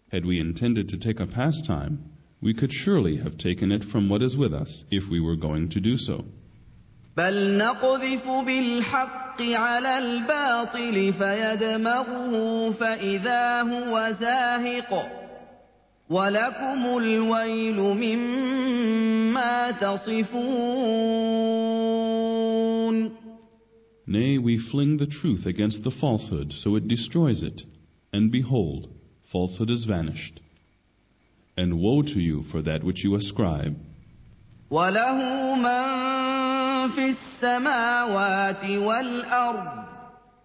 Had we intended to take a pastime, we could surely have taken it from what is with us, if we were going to do so. بل نقذف بالحق على الباطل فيدمغه فإذا هو زاهق ولكم الويل مما تصفون. Nay, we fling the truth against the falsehood, so it destroys it. And behold, falsehood is vanished. And woe to you for that which you ascribe. وله من في السماوات والأرض